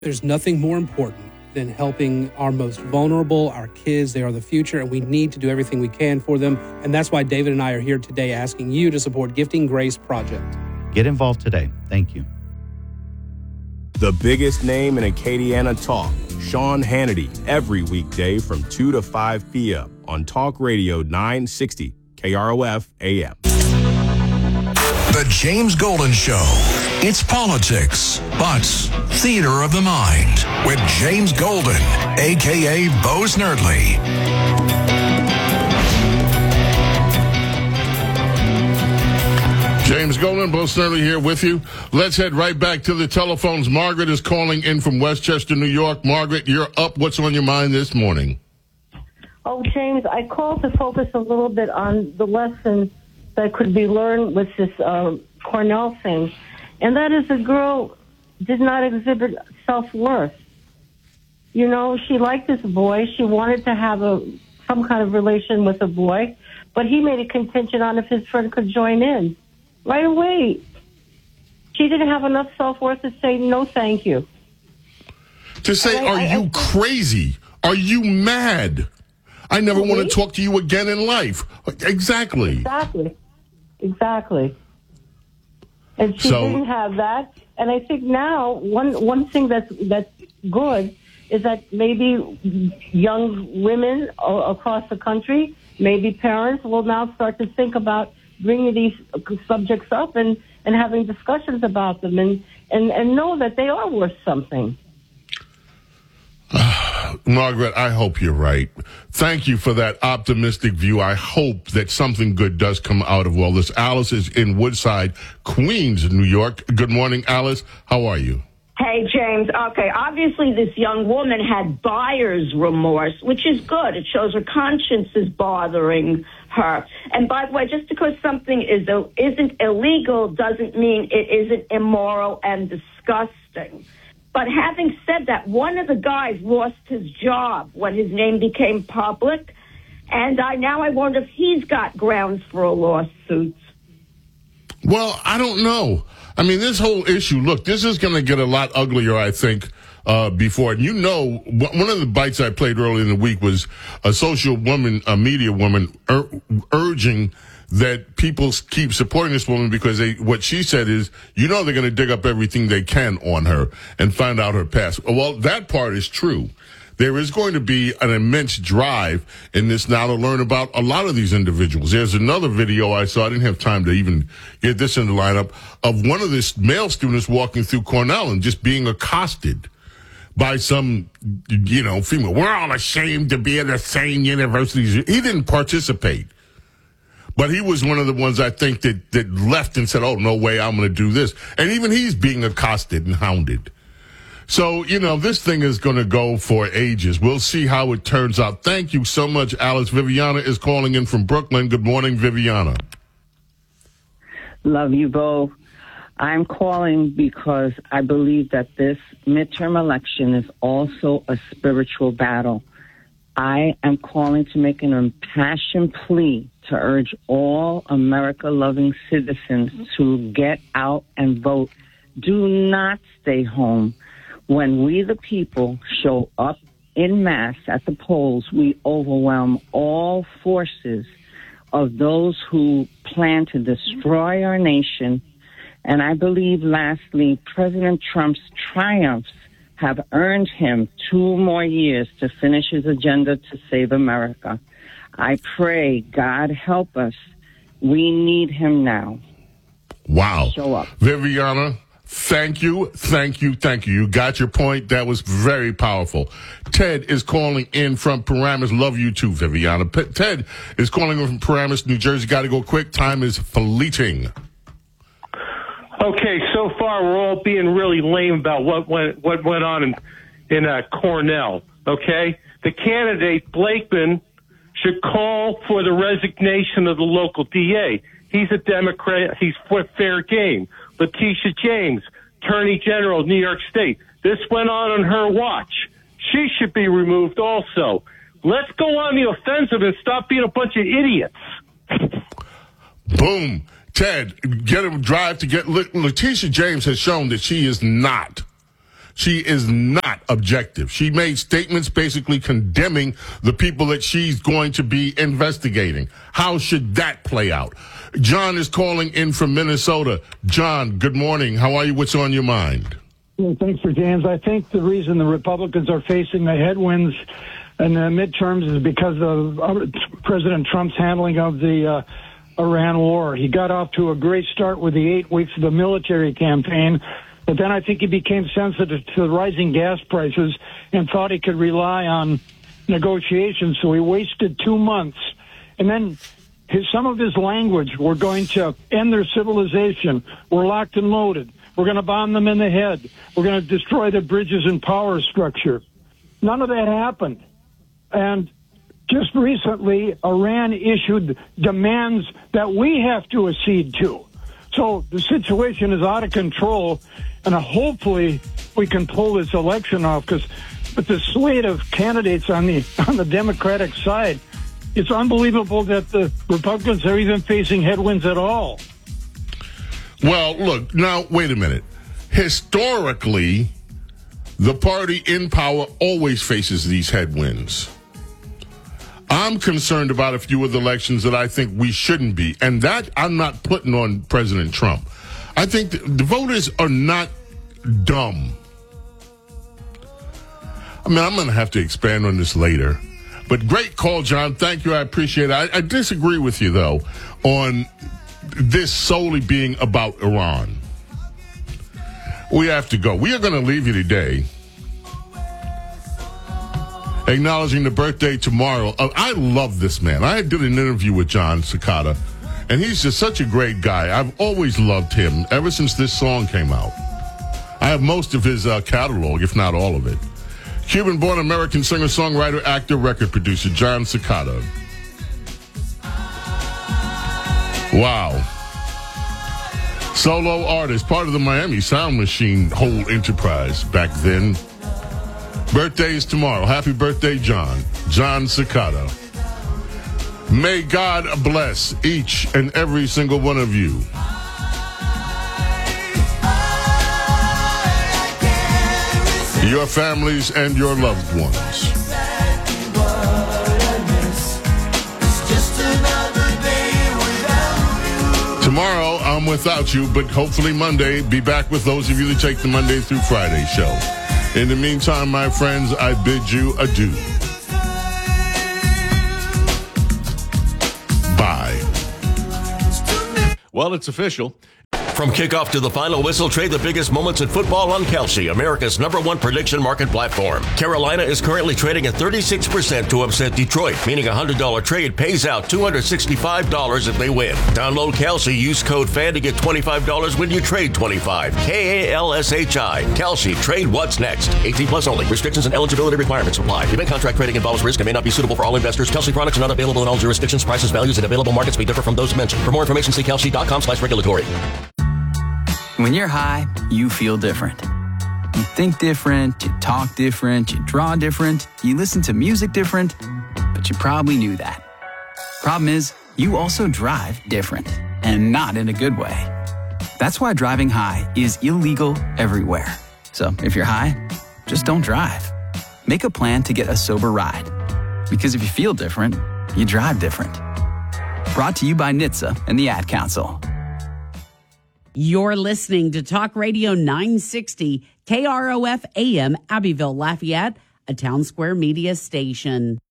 There's nothing more important than helping our most vulnerable, our kids. They are the future, and we need to do everything we can for them. And that's why David and I are here today asking you to support Gifting Grace Project. Get involved today. Thank you. The biggest name in Acadiana talk, Sean Hannity, every weekday from 2 to 5 p.m. on Talk Radio 960 KROF AM. The James Golden Show. It's politics, but theater of the mind with James Golden, a.k.a. Bo Snerdley. James Golden, Bo Snerdley here with you. Let's head right back to the telephones. Margaret is calling in from Westchester, New York. Margaret, you're up. What's on your mind this morning? Oh, James, I called to focus a little bit on the lesson that could be learned with this Cornell thing. And that is, the girl did not exhibit self-worth. You know, she liked this boy. She wanted to have some kind of relation with a boy, but he made a contingent on if his friend could join in. Right away. She didn't have enough self-worth to say, no, thank you. To say, are you crazy? Are you mad? I never want to talk to you again in life. Exactly. Exactly. And she didn't have that. And I think now one thing that's good is that maybe young women across the country, maybe parents, will now start to think about bringing these subjects up and having discussions about them and know that they are worth something. Margaret, I hope you're right. Thank you for that optimistic view. I hope that something good does come out of all this. Alice is in Woodside, Queens, New York. Good morning, Alice. How are you? Hey, James. Okay, obviously this young woman had buyer's remorse, which is good. It shows her conscience is bothering her. And by the way, just because something isn't illegal doesn't mean it isn't immoral and disgusting. But having said that, one of the guys lost his job when his name became public, and I wonder if he's got grounds for a lawsuit. Well, I don't know. I mean, this whole issue, look, this is going to get a lot uglier, I think, before. And you know, one of the bites I played earlier in the week was a social woman, a media woman, urging that people keep supporting this woman because what she said is, you know, they're going to dig up everything they can on her and find out her past. Well, that part is true. There is going to be an immense drive in this now to learn about a lot of these individuals. There's another video I saw, I didn't have time to even get this in the lineup, of one of the male students walking through Cornell and just being accosted by some, female. We're all ashamed to be at the same universities. He didn't participate. But he was one of the ones I think that left and said, oh, no way, I'm going to do this. And even he's being accosted and hounded. So, this thing is going to go for ages. We'll see how it turns out. Thank you so much, Alice. Viviana is calling in from Brooklyn. Good morning, Viviana. Love you both. I'm calling because I believe that this midterm election is also a spiritual battle. I am calling to make an impassioned plea to urge all America-loving citizens to get out and vote. Do not stay home. When we, the people, show up en masse at the polls, we overwhelm all forces of those who plan to destroy our nation. And I believe, lastly, President Trump's triumphs have earned him 2 more years to finish his agenda to save America. I pray God help us. We need him now. Wow. Show up. Viviana, thank you. You got your point. That was very powerful. Ted is calling in from Paramus. Love you too, Viviana. Ted is calling in from Paramus, New Jersey. Got to go quick. Time is fleeting. Okay, so far we're all being really lame about what went on in Cornell, okay? The candidate, Blakeman, should call for the resignation of the local DA. He's a Democrat. He's for fair game. Letitia James, Attorney General of New York State. This went on her watch. She should be removed also. Let's go on the offensive and stop being a bunch of idiots. Boom. Ted, get him drive to get Letitia James has shown that she is not she is not objective. She made statements basically condemning the people that she's going to be investigating. How should that play out? John is calling in from Minnesota. John, good morning. How are you? What's on your mind? Well, thanks for James. I think the reason the Republicans are facing the headwinds in the midterms is because of President Trump's handling of the Iran war. He got off to a great start with the 8 weeks of the military campaign, but then I think he became sensitive to the rising gas prices and thought he could rely on negotiations, so he wasted 2 months. And then some of his language, we're going to end their civilization, we're locked and loaded, we're going to bomb them in the head, we're going to destroy their bridges and power structure. None of that happened. And just recently, Iran issued demands that we have to accede to. So the situation is out of control, and hopefully we can pull this election off, because with the slate of candidates on the Democratic side, it's unbelievable that the Republicans are even facing headwinds at all. Well, look, now, wait a minute. Historically, the party in power always faces these headwinds. I'm concerned about a few of the elections that I think we shouldn't be, and that I'm not putting on President Trump. I think the voters are not dumb. I mean, I'm going to have to expand on this later. But great call, John. Thank you. I appreciate it. I disagree with you, though, on this solely being about Iran. We have to go. We are going to leave you today acknowledging the birthday tomorrow. I love this man. I did an interview with John Cicada, and he's just such a great guy. I've always loved him ever since this song came out. I have most of his catalog, if not all of it. Cuban-born American singer-songwriter, actor, record producer, John Cicada. Wow. Solo artist, part of the Miami Sound Machine whole enterprise back then. Birthday is tomorrow. Happy birthday, John. John Cicada. May God bless each and every single one of you. Your families and your loved ones. Tomorrow, I'm without you, but hopefully Monday, be back with those of you that take the Monday through Friday show. In the meantime, my friends, I bid you adieu. Bye. Well, it's official. From kickoff to the final whistle, trade the biggest moments in football on Kalshi, America's #1 prediction market platform. Carolina is currently trading at 36% to upset Detroit, meaning a $100 trade pays out $265 if they win. Download Kalshi, use code FAN to get $25 when you trade 25. KALSHI. Kalshi, trade what's next. 18 plus only. Restrictions and eligibility requirements apply. Event contract trading involves risk and may not be suitable for all investors. Kalshi products are not available in all jurisdictions. Prices, values, and available markets may differ from those mentioned. For more information, see kalshi.com/regulatory. When you're high, you feel different. You think different, you talk different, you draw different, you listen to music different, but you probably knew that. Problem is, you also drive different, and not in a good way. That's why driving high is illegal everywhere. So if you're high, just don't drive. Make a plan to get a sober ride. Because if you feel different, you drive different. Brought to you by NHTSA and the Ad Council. You're listening to Talk Radio 960, KROF AM, Abbeville, Lafayette, a Town Square Media station.